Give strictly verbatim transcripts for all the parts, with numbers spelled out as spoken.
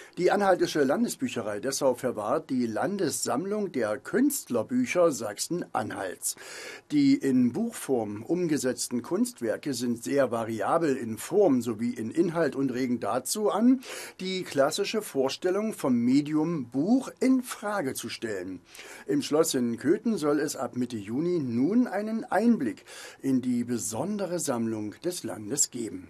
Die Anhaltische Landesbücherei Dessau verwahrt die Landessammlung der Künstlerbücher Sachsen-Anhalts. Die in Buchform umgesetzten Kunstwerke sind sehr variabel in Form sowie in Inhalt und regen dazu an, die klassische Vorstellung vom Medium Buch in Frage zu stellen. Im Schloss in Köthen soll es ab Mitte Juni nun einen Einblick in die besondere Sammlung des Landes geben.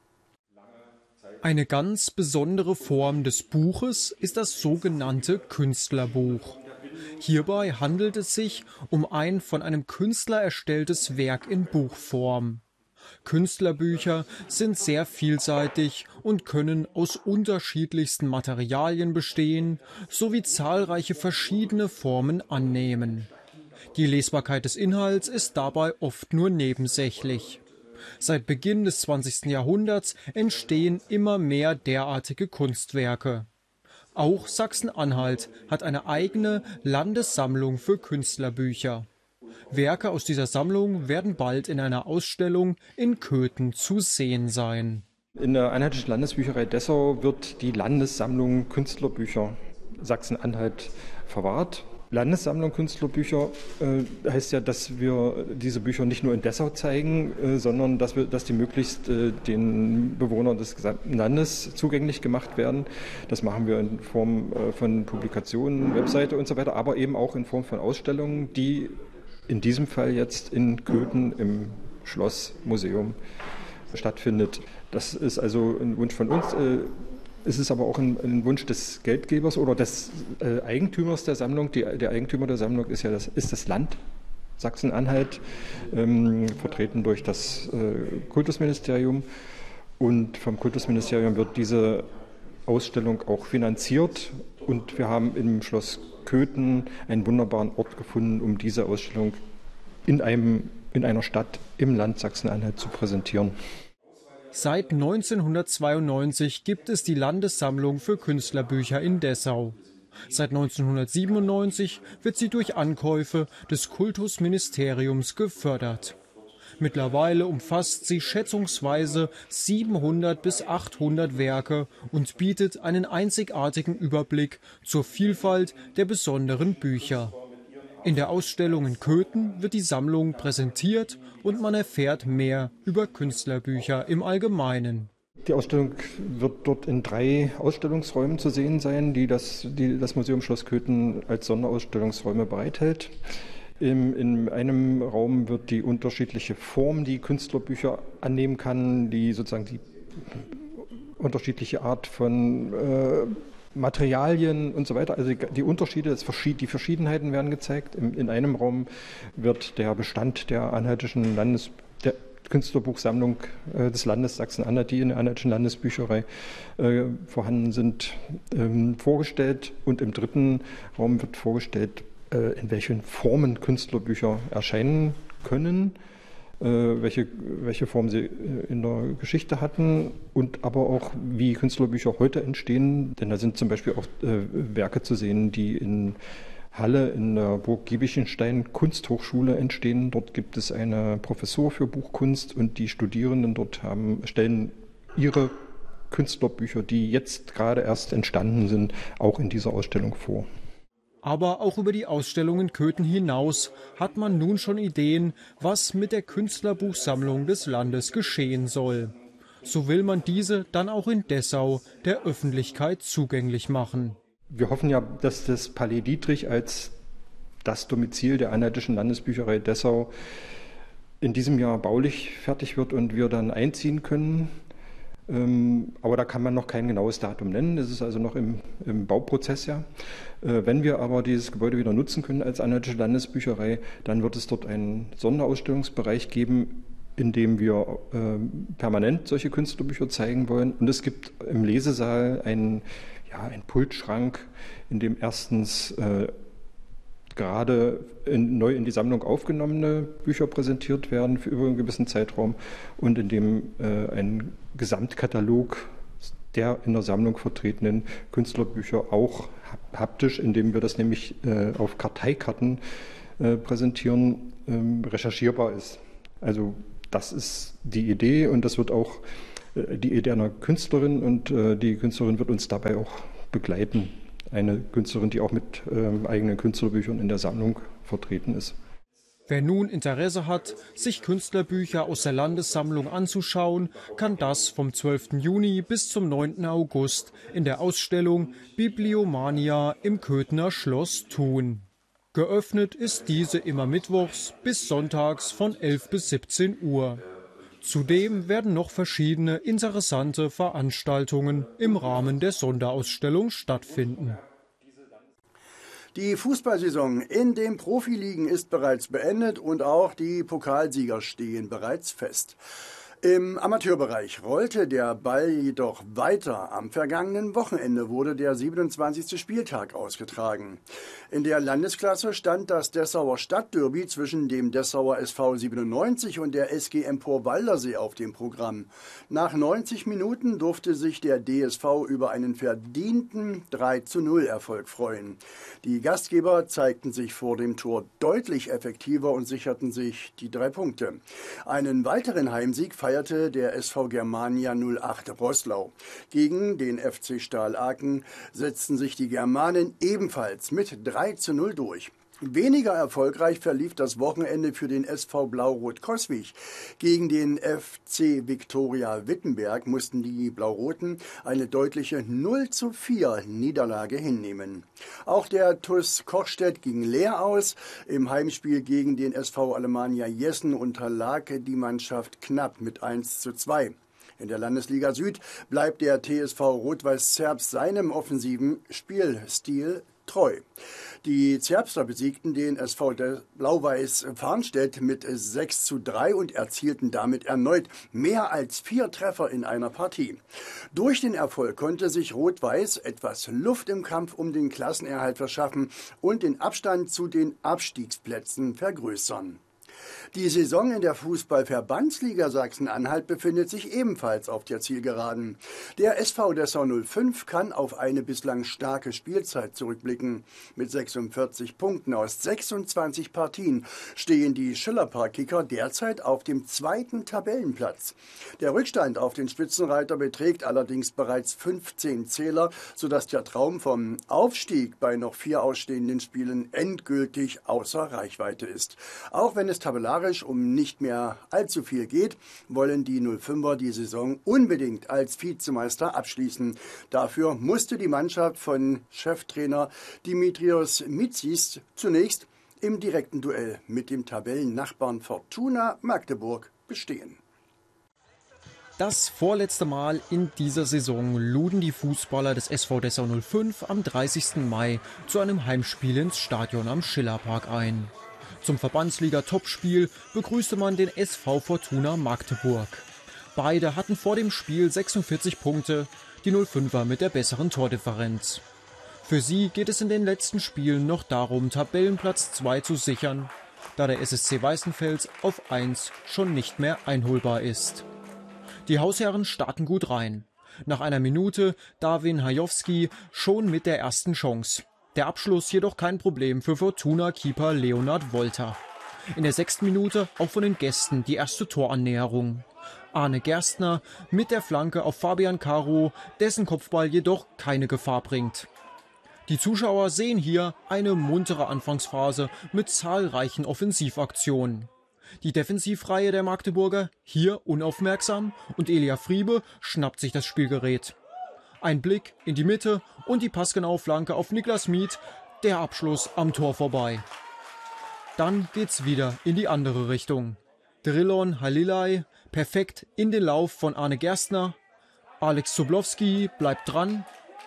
Eine ganz besondere Form des Buches ist das sogenannte Künstlerbuch. Hierbei handelt es sich um ein von einem Künstler erstelltes Werk in Buchform. Künstlerbücher sind sehr vielseitig und können aus unterschiedlichsten Materialien bestehen, sowie zahlreiche verschiedene Formen annehmen. Die Lesbarkeit des Inhalts ist dabei oft nur nebensächlich. Seit Beginn des zwanzigsten Jahrhunderts entstehen immer mehr derartige Kunstwerke. Auch Sachsen-Anhalt hat eine eigene Landessammlung für Künstlerbücher. Werke aus dieser Sammlung werden bald in einer Ausstellung in Köthen zu sehen sein. In der Einheitlichen Landesbücherei Dessau wird die Landessammlung Künstlerbücher Sachsen-Anhalt verwahrt. Landessammlung Künstlerbücher äh, heißt ja, dass wir diese Bücher nicht nur in Dessau zeigen, äh, sondern dass, wir, dass die möglichst äh, den Bewohnern des gesamten Landes zugänglich gemacht werden. Das machen wir in Form äh, von Publikationen, Webseite und so weiter, aber eben auch in Form von Ausstellungen, die in diesem Fall jetzt in Köthen im Schlossmuseum stattfindet. Das ist also ein Wunsch von uns. Äh, Es ist aber auch ein, ein Wunsch des Geldgebers oder des äh, Eigentümers der Sammlung. Die, der Eigentümer der Sammlung ist ja das, ist das Land Sachsen-Anhalt, ähm, vertreten durch das äh, Kultusministerium. Und vom Kultusministerium wird diese Ausstellung auch finanziert. Und wir haben im Schloss Köthen einen wunderbaren Ort gefunden, um diese Ausstellung in, einem, in einer Stadt im Land Sachsen-Anhalt zu präsentieren. Seit neunzehnhundertzweiundneunzig gibt es die Landessammlung für Künstlerbücher in Dessau. Seit neunzehnhundertsiebenundneunzig wird sie durch Ankäufe des Kultusministeriums gefördert. Mittlerweile umfasst sie schätzungsweise siebenhundert bis achthundert Werke und bietet einen einzigartigen Überblick zur Vielfalt der besonderen Bücher. In der Ausstellung in Köthen wird die Sammlung präsentiert und man erfährt mehr über Künstlerbücher im Allgemeinen. Die Ausstellung wird dort in drei Ausstellungsräumen zu sehen sein, die das, die das Museum Schloss Köthen als Sonderausstellungsräume bereithält. In, in einem Raum wird die unterschiedliche Form, die Künstlerbücher annehmen kann, die sozusagen die unterschiedliche Art von äh, Materialien und so weiter, also die, die Unterschiede, das Verschied, die Verschiedenheiten werden gezeigt. In, in einem Raum wird der Bestand der Anhaltischen Landes, der Künstlerbuchsammlung äh, des Landes Sachsen-Anhalt, die in der Anhaltischen Landesbücherei äh, vorhanden sind, ähm, vorgestellt. Und im dritten Raum wird vorgestellt, äh, in welchen Formen Künstlerbücher erscheinen können, welche, welche Form sie in der Geschichte hatten und aber auch, wie Künstlerbücher heute entstehen. Denn da sind zum Beispiel auch äh, Werke zu sehen, die in Halle in der Burg Giebichenstein Kunsthochschule entstehen. Dort gibt es eine Professur für Buchkunst und die Studierenden dort haben, stellen ihre Künstlerbücher, die jetzt gerade erst entstanden sind, auch in dieser Ausstellung vor. Aber auch über die Ausstellung in Köthen hinaus hat man nun schon Ideen, was mit der Künstlerbuchsammlung des Landes geschehen soll. So will man diese dann auch in Dessau der Öffentlichkeit zugänglich machen. Wir hoffen ja, dass das Palais Dietrich als das Domizil der Einheitlichen Landesbücherei Dessau in diesem Jahr baulich fertig wird und wir dann einziehen können. Aber da kann man noch kein genaues Datum nennen. Das ist also noch im, im Bauprozess ja. Wenn wir aber dieses Gebäude wieder nutzen können als Einheitliche Landesbücherei, dann wird es dort einen Sonderausstellungsbereich geben, in dem wir äh, permanent solche Künstlerbücher zeigen wollen. Und es gibt im Lesesaal einen, ja, einen Pultschrank, in dem erstens äh, gerade in, neu in die Sammlung aufgenommene Bücher präsentiert werden für über einen gewissen Zeitraum und in dem äh, ein Gesamtkatalog der in der Sammlung vertretenen Künstlerbücher auch haptisch, indem wir das nämlich äh, auf Karteikarten äh, präsentieren, äh, recherchierbar ist. Also das ist die Idee und das wird auch äh, die Idee einer Künstlerin und äh, die Künstlerin wird uns dabei auch begleiten. Eine Künstlerin, die auch mit ähm, eigenen Künstlerbüchern in der Sammlung vertreten ist. Wer nun Interesse hat, sich Künstlerbücher aus der Landessammlung anzuschauen, kann das vom zwölften Juni bis zum neunten August in der Ausstellung Bibliomania im Köthener Schloss tun. Geöffnet ist diese immer mittwochs bis sonntags von elf bis siebzehn Uhr. Zudem werden noch verschiedene interessante Veranstaltungen im Rahmen der Sonderausstellung stattfinden. Die Fußballsaison in den Profiligen ist bereits beendet und auch die Pokalsieger stehen bereits fest. Im Amateurbereich rollte der Ball jedoch weiter. Am vergangenen Wochenende wurde der siebenundzwanzigste Spieltag ausgetragen. In der Landesklasse stand das Dessauer Stadtderby zwischen dem Dessauer S V siebenundneunzig und der S G Empor Waldersee auf dem Programm. Nach neunzig Minuten durfte sich der D S V über einen verdienten drei zu null Erfolg freuen. Die Gastgeber zeigten sich vor dem Tor deutlich effektiver und sicherten sich die drei Punkte. Einen weiteren Heimsieg feierte der S V Germania null acht Roßlau. Gegen den F C Stahl Aken setzten sich die Germanen ebenfalls mit drei zu null durch. Weniger erfolgreich verlief das Wochenende für den S V Blau-Rot Coswig. Gegen den F C Viktoria Wittenberg mussten die Blau-Roten eine deutliche null zu vier Niederlage hinnehmen. Auch der T U S Kochstedt ging leer aus. Im Heimspiel gegen den S V Alemannia Jessen unterlag die Mannschaft knapp mit eins zu zwei. In der Landesliga Süd bleibt der T S V Rot-Weiß Zerbst seinem offensiven Spielstil treu. Die Zerbster besiegten den S V Blau-Weiß Farnstedt mit sechs zu drei und erzielten damit erneut mehr als vier Treffer in einer Partie. Durch den Erfolg konnte sich Rot-Weiß etwas Luft im Kampf um den Klassenerhalt verschaffen und den Abstand zu den Abstiegsplätzen vergrößern. Die Saison in der Fußball-Verbandsliga Sachsen-Anhalt befindet sich ebenfalls auf der Zielgeraden. Der S V Dessau null fünf kann auf eine bislang starke Spielzeit zurückblicken. Mit sechsundvierzig Punkten aus sechsundzwanzig Partien stehen die Schillerpark-Kicker derzeit auf dem zweiten Tabellenplatz. Der Rückstand auf den Spitzenreiter beträgt allerdings bereits fünfzehn Zähler, sodass der Traum vom Aufstieg bei noch vier ausstehenden Spielen endgültig außer Reichweite ist. Auch wenn es tabellarisch um nicht mehr allzu viel geht, wollen die null fünfer die Saison unbedingt als Vizemeister abschließen. Dafür musste die Mannschaft von Cheftrainer Dimitrios Mitzis zunächst im direkten Duell mit dem Tabellennachbarn Fortuna Magdeburg bestehen. Das vorletzte Mal in dieser Saison luden die Fußballer des S V Dessau null fünf am dreißigsten Mai zu einem Heimspiel ins Stadion am Schillerpark ein. Zum Verbandsliga-Topspiel begrüßte man den S V Fortuna Magdeburg. Beide hatten vor dem Spiel sechsundvierzig Punkte, die null fünfer mit der besseren Tordifferenz. Für sie geht es in den letzten Spielen noch darum, Tabellenplatz zwei zu sichern, da der S S C Weißenfels auf eins schon nicht mehr einholbar ist. Die Hausherren starten gut rein. Nach einer Minute Darwin Hajowski schon mit der ersten Chance. Der Abschluss jedoch kein Problem für Fortuna-Keeper Leonhard Wolter. In der sechsten Minute auch von den Gästen die erste Torannäherung. Arne Gerstner mit der Flanke auf Fabian Caro, dessen Kopfball jedoch keine Gefahr bringt. Die Zuschauer sehen hier eine muntere Anfangsphase mit zahlreichen Offensivaktionen. Die Defensivreihe der Magdeburger hier unaufmerksam und Elia Friebe schnappt sich das Spielgerät. Ein Blick in die Mitte und die passgenaue Flanke auf Niklas Mieth, der Abschluss am Tor vorbei. Dann geht's wieder in die andere Richtung. Drillon Halilay perfekt in den Lauf von Arne Gerstner. Alex Zublowski bleibt dran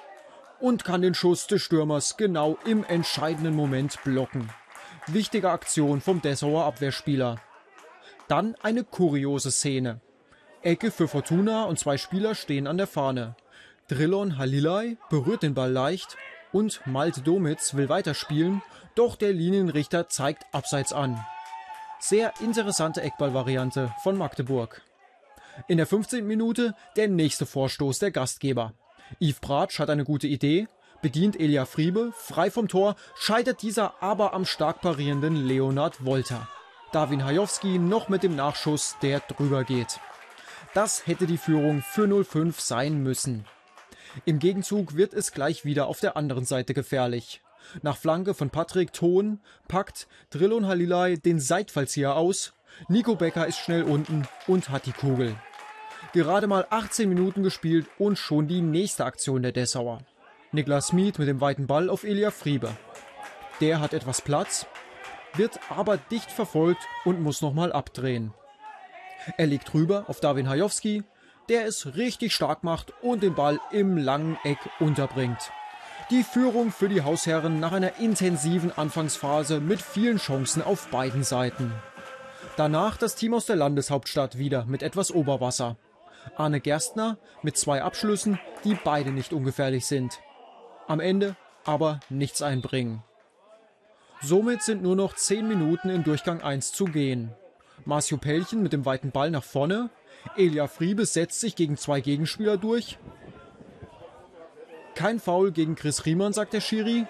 und kann den Schuss des Stürmers genau im entscheidenden Moment blocken. Wichtige Aktion vom Dessauer Abwehrspieler. Dann eine kuriose Szene. Ecke für Fortuna und zwei Spieler stehen an der Fahne. Drillon Halilay berührt den Ball leicht und Malte Domitz will weiterspielen, doch der Linienrichter zeigt Abseits an. Sehr interessante Eckballvariante von Magdeburg. In der fünfzehnten Minute der nächste Vorstoß der Gastgeber. Yves Bratsch hat eine gute Idee, bedient Elia Friebe, frei vom Tor, scheitert dieser aber am stark parierenden Leonhard Wolter. Darwin Hajowski noch mit dem Nachschuss, der drüber geht. Das hätte die Führung für null fünf sein müssen. Im Gegenzug wird es gleich wieder auf der anderen Seite gefährlich. Nach Flanke von Patrick Thon packt Drilon Halilay den Seitfallzieher aus. Nico Becker ist schnell unten und hat die Kugel. Gerade mal achtzehn Minuten gespielt und schon die nächste Aktion der Dessauer. Niklas Mieth mit dem weiten Ball auf Elia Friebe. Der hat etwas Platz, wird aber dicht verfolgt und muss nochmal abdrehen. Er legt rüber auf Darwin Hajowski, der es richtig stark macht und den Ball im langen Eck unterbringt. Die Führung für die Hausherren nach einer intensiven Anfangsphase mit vielen Chancen auf beiden Seiten. Danach das Team aus der Landeshauptstadt wieder mit etwas Oberwasser. Arne Gerstner mit zwei Abschlüssen, die beide nicht ungefährlich sind. Am Ende aber nichts einbringen. Somit sind nur noch zehn Minuten in Durchgang eins zu gehen. Marcio Pellchen mit dem weiten Ball nach vorne. Elia Friebe setzt sich gegen zwei Gegenspieler durch. Kein Foul gegen Chris Riemann, sagt der Schiri.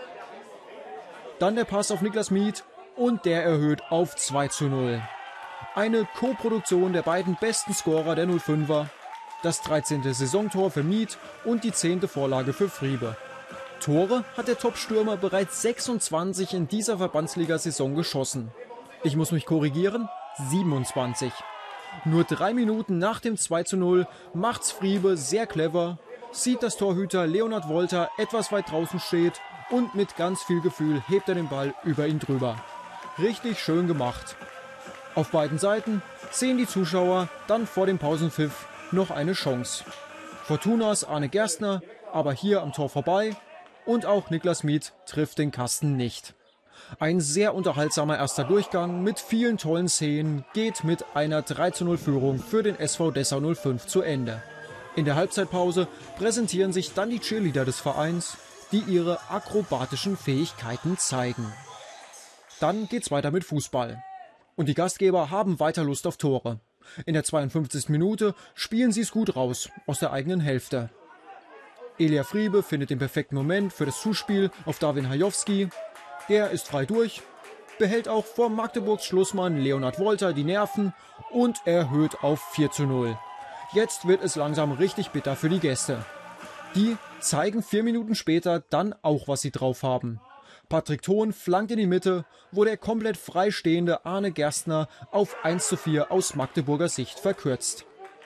Dann der Pass auf Niklas Mieth und der erhöht auf zwei zu null. Eine Co-Produktion der beiden besten Scorer der null fünfer. Das dreizehnte Saisontor für Mieth und die zehnte Vorlage für Friebe. Tore hat der Top-Stürmer bereits sechsundzwanzig in dieser Verbandsliga-Saison geschossen. Ich muss mich korrigieren, siebenundzwanzig. Nur drei Minuten nach dem zwei zu null macht's Friebe sehr clever, sieht, dass Torhüter Leonhard Wolter etwas weit draußen steht und mit ganz viel Gefühl hebt er den Ball über ihn drüber. Richtig schön gemacht. Auf beiden Seiten sehen die Zuschauer dann vor dem Pausenpfiff noch eine Chance. Fortunas Arne Gerstner aber hier am Tor vorbei und auch Niklas Mieth trifft den Kasten nicht. Ein sehr unterhaltsamer erster Durchgang mit vielen tollen Szenen geht mit einer drei zu null Führung für den S V Dessau null fünf zu Ende. In der Halbzeitpause präsentieren sich dann die Cheerleader des Vereins, die ihre akrobatischen Fähigkeiten zeigen. Dann geht's weiter mit Fußball. Und die Gastgeber haben weiter Lust auf Tore. In der zweiundfünfzigsten Minute spielen sie es gut raus, aus der eigenen Hälfte. Elia Friebe findet den perfekten Moment für das Zuspiel auf Darwin Hajowski. Der ist frei durch, behält auch vor Magdeburgs Schlussmann Leonhard Wolter die Nerven und erhöht auf vier zu null. Jetzt wird es langsam richtig bitter für die Gäste. Die zeigen vier Minuten später dann auch, was sie drauf haben. Patrick Thon flankt in die Mitte, wo der komplett freistehende Arne Gerstner auf eins zu vier aus Magdeburger Sicht verkürzt.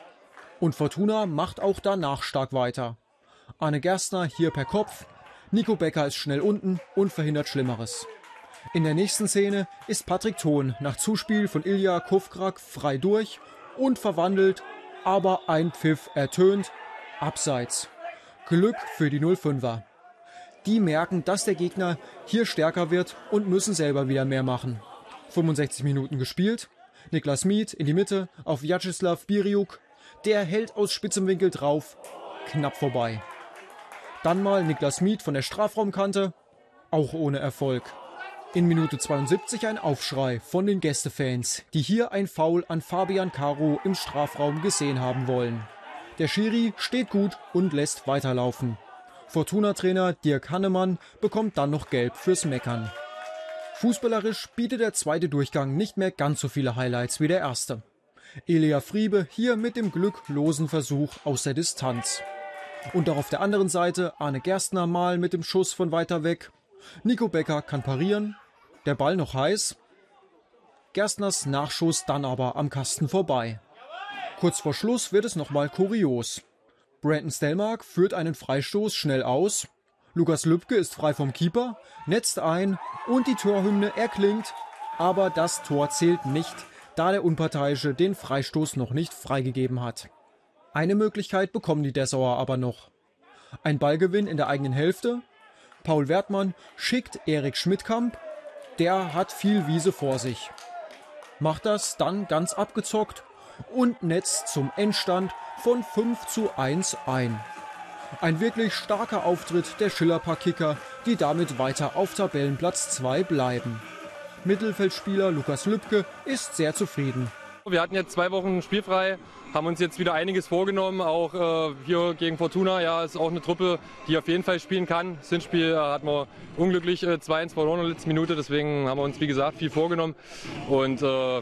Und Fortuna macht auch danach stark weiter. Arne Gerstner hier per Kopf, Nico Becker ist schnell unten und verhindert Schlimmeres. In der nächsten Szene ist Patrick Thon nach Zuspiel von Ilja Kovkrak frei durch und verwandelt, aber ein Pfiff ertönt, abseits. Glück für die null fünfer. Die merken, dass der Gegner hier stärker wird und müssen selber wieder mehr machen. fünfundsechzig Minuten gespielt, Niklas Mieth in die Mitte auf Vjacheslav Biriuk, der hält aus spitzem Winkel drauf, knapp vorbei. Dann mal Niklas Mieth von der Strafraumkante, auch ohne Erfolg. In Minute zweiundsiebzig ein Aufschrei von den Gästefans, die hier ein Foul an Fabian Caro im Strafraum gesehen haben wollen. Der Schiri steht gut und lässt weiterlaufen. Fortuna-Trainer Dirk Hannemann bekommt dann noch Gelb fürs Meckern. Fußballerisch bietet der zweite Durchgang nicht mehr ganz so viele Highlights wie der erste. Elia Friebe hier mit dem glücklosen Versuch aus der Distanz. Und auch auf der anderen Seite Arne Gerstner mal mit dem Schuss von weiter weg. Nico Becker kann parieren, der Ball noch heiß. Gerstners Nachschuss dann aber am Kasten vorbei. Kurz vor Schluss wird es nochmal kurios. Brandon Stelmark führt einen Freistoß schnell aus. Lukas Lübke ist frei vom Keeper, netzt ein und die Torhymne erklingt. Aber das Tor zählt nicht, da der Unparteiische den Freistoß noch nicht freigegeben hat. Eine Möglichkeit bekommen die Dessauer aber noch. Ein Ballgewinn in der eigenen Hälfte. Paul Wertmann schickt Erik Schmidtkamp. Der hat viel Wiese vor sich. Macht das dann ganz abgezockt und netzt zum Endstand von fünf zu eins ein. Ein wirklich starker Auftritt der Schillerpark-Kicker, die damit weiter auf Tabellenplatz zwei bleiben. Mittelfeldspieler Lukas Lübke ist sehr zufrieden. Wir hatten jetzt zwei Wochen spielfrei, haben uns jetzt wieder einiges vorgenommen, auch äh, hier gegen Fortuna. Ja, ist auch eine Truppe, die auf jeden Fall spielen kann. Das Hinspiel äh, hatten wir unglücklich äh, zwei eins verloren in der letzten Minute, deswegen haben wir uns, wie gesagt, viel vorgenommen. Und äh,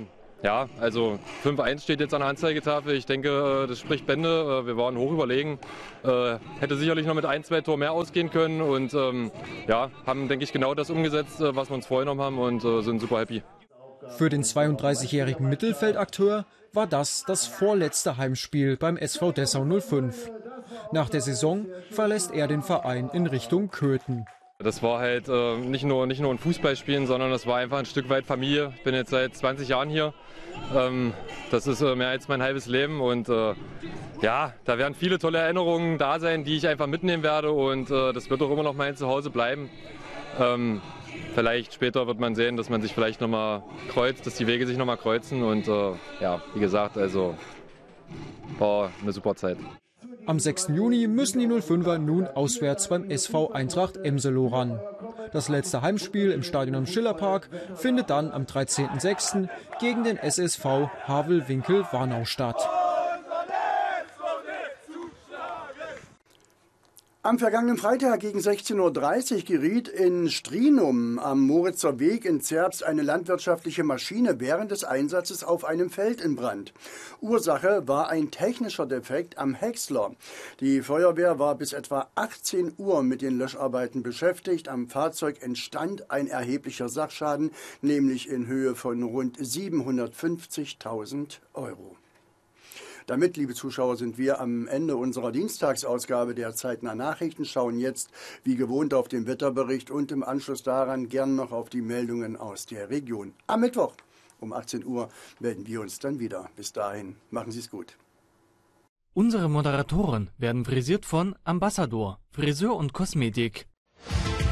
Ja, also fünf eins steht jetzt an der Anzeigetafel. Ich denke, das spricht Bände. Wir waren hoch überlegen. Hätte sicherlich noch mit ein, zwei Toren mehr ausgehen können. Und ähm, ja, haben, denke ich, genau das umgesetzt, was wir uns vorgenommen haben und äh, sind super happy. Für den zweiunddreißigjährigen Mittelfeldakteur war das das vorletzte Heimspiel beim S V Dessau null fünf. Nach der Saison verlässt er den Verein in Richtung Köthen. Das war halt äh, nicht nur, nicht nur ein Fußballspielen, sondern das war einfach ein Stück weit Familie. Ich bin jetzt seit zwanzig Jahren hier. Ähm, das ist äh, mehr als mein halbes Leben und äh, ja, da werden viele tolle Erinnerungen da sein, die ich einfach mitnehmen werde und äh, das wird auch immer noch mein Zuhause bleiben. Ähm, vielleicht später wird man sehen, dass man sich vielleicht nochmal kreuzt, dass die Wege sich nochmal kreuzen und äh, ja, wie gesagt, also war eine super Zeit. Am sechsten Juni müssen die null fünfer nun auswärts beim S V Eintracht Emselo ran. Das letzte Heimspiel im Stadion am Schillerpark findet dann am dreizehnten sechsten gegen den S S V Havel-Winkel-Warnau statt. Am vergangenen Freitag gegen sechzehn Uhr dreißig geriet in Strienum am Moritzer Weg in Zerbst eine landwirtschaftliche Maschine während des Einsatzes auf einem Feld in Brand. Ursache war ein technischer Defekt am Häcksler. Die Feuerwehr war bis etwa achtzehn Uhr mit den Löscharbeiten beschäftigt. Am Fahrzeug entstand ein erheblicher Sachschaden, nämlich in Höhe von rund siebenhundertfünfzigtausend Euro. Damit, liebe Zuschauer, sind wir am Ende unserer Dienstagsausgabe der Zeitnah Nachrichten, schauen jetzt wie gewohnt auf den Wetterbericht und im Anschluss daran gern noch auf die Meldungen aus der Region. Am Mittwoch um achtzehn Uhr melden wir uns dann wieder. Bis dahin, machen Sie es gut. Unsere Moderatoren werden frisiert von Ambassador, Friseur und Kosmetik.